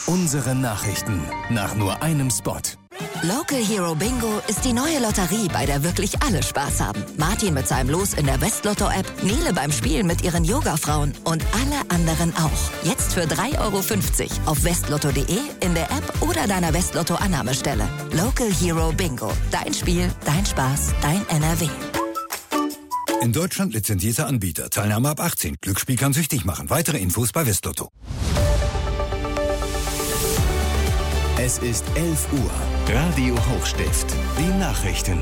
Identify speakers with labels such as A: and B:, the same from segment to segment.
A: Unsere Nachrichten nach nur einem Spot.
B: Local Hero Bingo ist die neue Lotterie, bei der wirklich alle Spaß haben. Martin mit seinem Los in der Westlotto-App, Nele beim Spielen mit ihren Yoga-Frauen und alle anderen auch. Jetzt für 3,50 € auf westlotto.de, in der App oder deiner Westlotto-Annahmestelle. Local Hero Bingo. Dein Spiel, dein Spaß, dein NRW.
C: In Deutschland lizenzierter Anbieter. Teilnahme ab 18. Glücksspiel kann süchtig machen. Weitere Infos bei Westlotto.
A: Es ist 11 Uhr. Radio Hochstift. Die Nachrichten.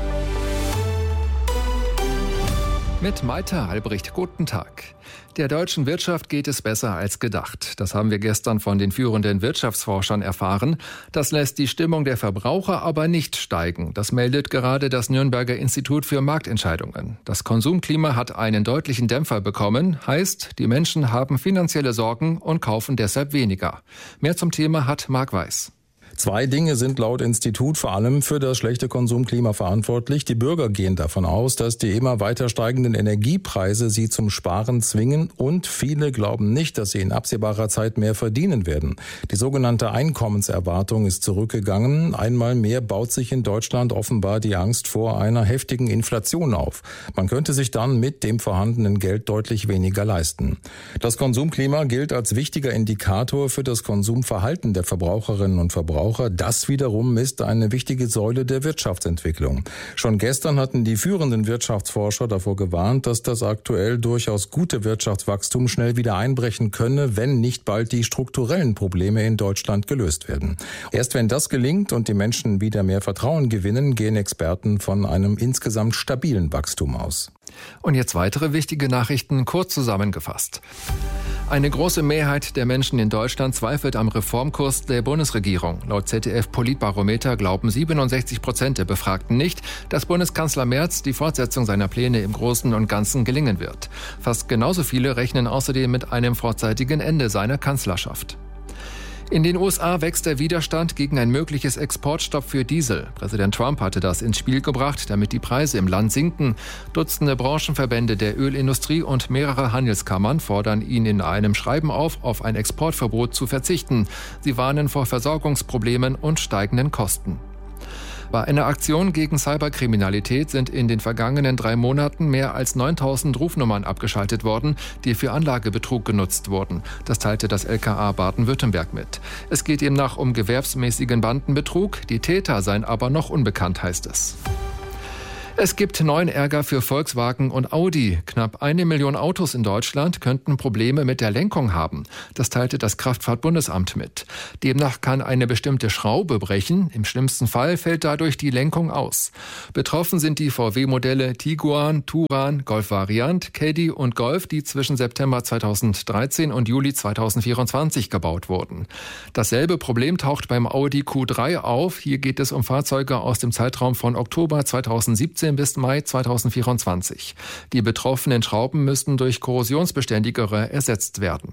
D: Mit Maita Albrecht, guten Tag. Der deutschen Wirtschaft geht es besser als gedacht. Das haben wir gestern von den führenden Wirtschaftsforschern erfahren. Das lässt die Stimmung der Verbraucher aber nicht steigen. Das meldet gerade das Nürnberger Institut für Marktentscheidungen. Das Konsumklima hat einen deutlichen Dämpfer bekommen. Heißt, die Menschen haben finanzielle Sorgen und kaufen deshalb weniger. Mehr zum Thema hat Marc Weiß.
E: Zwei Dinge sind laut Institut vor allem für das schlechte Konsumklima verantwortlich. Die Bürger gehen davon aus, dass die immer weiter steigenden Energiepreise sie zum Sparen zwingen, und viele glauben nicht, dass sie in absehbarer Zeit mehr verdienen werden. Die sogenannte Einkommenserwartung ist zurückgegangen. Einmal mehr baut sich in Deutschland offenbar die Angst vor einer heftigen Inflation auf. Man könnte sich dann mit dem vorhandenen Geld deutlich weniger leisten. Das Konsumklima gilt als wichtiger Indikator für das Konsumverhalten der Verbraucherinnen und Verbraucher. Das wiederum ist eine wichtige Säule der Wirtschaftsentwicklung. Schon gestern hatten die führenden Wirtschaftsforscher davor gewarnt, dass das aktuell durchaus gute Wirtschaftswachstum schnell wieder einbrechen könne, wenn nicht bald die strukturellen Probleme in Deutschland gelöst werden. Erst wenn das gelingt und die Menschen wieder mehr Vertrauen gewinnen, gehen Experten von einem insgesamt stabilen Wachstum aus.
D: Und jetzt weitere wichtige Nachrichten, kurz zusammengefasst. Eine große Mehrheit der Menschen in Deutschland zweifelt am Reformkurs der Bundesregierung. Laut ZDF-Politbarometer glauben 67% der Befragten nicht, dass Bundeskanzler Merz die Fortsetzung seiner Pläne im Großen und Ganzen gelingen wird. Fast genauso viele rechnen außerdem mit einem vorzeitigen Ende seiner Kanzlerschaft. In den USA wächst der Widerstand gegen ein mögliches Exportstopp für Diesel. Präsident Trump hatte das ins Spiel gebracht, damit die Preise im Land sinken. Dutzende Branchenverbände der Ölindustrie und mehrere Handelskammern fordern ihn in einem Schreiben auf ein Exportverbot zu verzichten. Sie warnen vor Versorgungsproblemen und steigenden Kosten. Bei einer Aktion gegen Cyberkriminalität sind in den vergangenen 3 Monaten mehr als 9000 Rufnummern abgeschaltet worden, die für Anlagebetrug genutzt wurden. Das teilte das LKA Baden-Württemberg mit. Es geht demnach um gewerbsmäßigen Bandenbetrug. Die Täter seien aber noch unbekannt, heißt es. Es gibt neuen Ärger für Volkswagen und Audi. Knapp 1 Million Autos in Deutschland könnten Probleme mit der Lenkung haben. Das teilte das Kraftfahrtbundesamt mit. Demnach kann eine bestimmte Schraube brechen. Im schlimmsten Fall fällt dadurch die Lenkung aus. Betroffen sind die VW-Modelle Tiguan, Touran, Golf Variant, Caddy und Golf, die zwischen September 2013 und Juli 2024 gebaut wurden. Dasselbe Problem taucht beim Audi Q3 auf. Hier geht es um Fahrzeuge aus dem Zeitraum von Oktober 2017 bis Mai 2024. Die betroffenen Schrauben müssten durch korrosionsbeständigere ersetzt werden.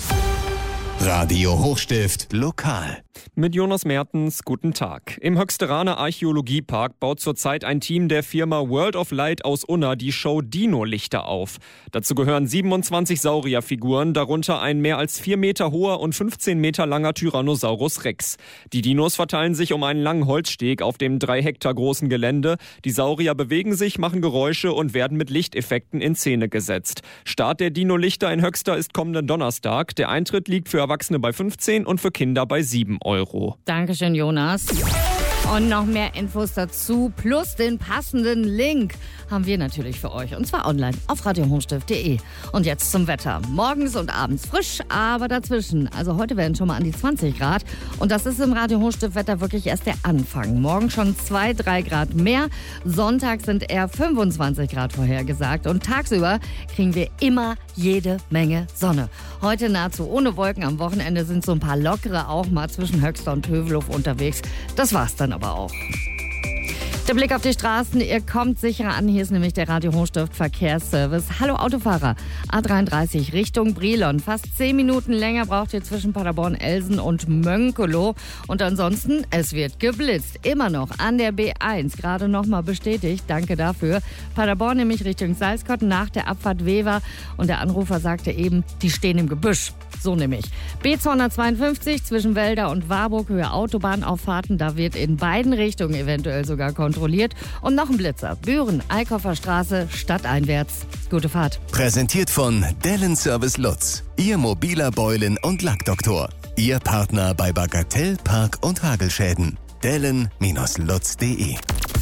A: Radio Hochstift lokal.
F: Mit Jonas Mertens, guten Tag. Im Höxteraner Archäologiepark baut zurzeit ein Team der Firma World of Light aus Unna die Show Dino-Lichter auf. Dazu gehören 27 Saurierfiguren, darunter ein mehr als 4 Meter hoher und 15 Meter langer Tyrannosaurus Rex. Die Dinos verteilen sich um einen langen Holzsteg auf dem 3 Hektar großen Gelände. Die Saurier bewegen sich, machen Geräusche und werden mit Lichteffekten in Szene gesetzt. Start der Dino-Lichter in Höxter ist kommenden Donnerstag. Der Eintritt liegt für Erwachsene bei 15 und für Kinder bei 7 Euro.
G: Dankeschön, Jonas. Und noch mehr Infos dazu, plus den passenden Link, haben wir natürlich für euch. Und zwar online auf radiohochstift.de. Und jetzt zum Wetter. Morgens und abends frisch, aber dazwischen. Also heute werden schon mal an die 20 Grad. Und das ist im Radio Hochstift-Wetter wirklich erst der Anfang. Morgen schon 2-3 Grad mehr. Sonntag sind eher 25 Grad vorhergesagt. Und tagsüber kriegen wir immer jede Menge Sonne. Heute nahezu ohne Wolken. Am Wochenende sind so ein paar lockere auch mal zwischen Höxter und Hövelhof unterwegs. Das war's dann aber auch. Der Blick auf die Straßen, ihr kommt sicher an. Hier ist nämlich der Radio Hochstift Verkehrsservice. Hallo Autofahrer, A33 Richtung Brilon. Fast 10 Minuten länger braucht ihr zwischen Paderborn, Elsen und Mönkelo. Und ansonsten, es wird geblitzt. Immer noch an der B1. Gerade nochmal bestätigt. Danke dafür. Paderborn nämlich Richtung Salzkott nach der Abfahrt Wever. Und der Anrufer sagte eben, die stehen im Gebüsch. So nämlich. B252 zwischen Welder und Warburg, Höhe Autobahnauffahrten. Da wird in beiden Richtungen eventuell sogar kontrolliert. Und noch ein Blitzer. Büren, Eikhofer Straße, stadteinwärts. Gute Fahrt.
A: Präsentiert von Dellen Service Lutz. Ihr mobiler Beulen- und Lackdoktor. Ihr Partner bei Bagatell, Park- und Hagelschäden. Dellen-lutz.de.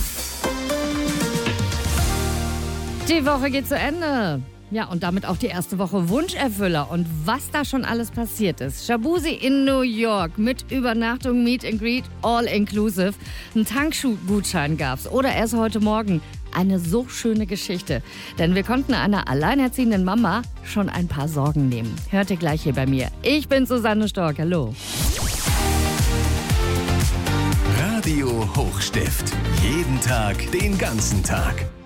G: Die Woche geht zu Ende. Ja, und damit auch die erste Woche Wunscherfüller. Und was da schon alles passiert ist. Shabuzi in New York mit Übernachtung, Meet and Greet, all inclusive. Einen Tankschuhgutschein gab's. Oder erst heute Morgen. Eine so schöne Geschichte. Denn wir konnten einer alleinerziehenden Mama schon ein paar Sorgen nehmen. Hört ihr gleich hier bei mir. Ich bin Susanne Stork. Hallo.
A: Radio Hochstift. Jeden Tag, den ganzen Tag.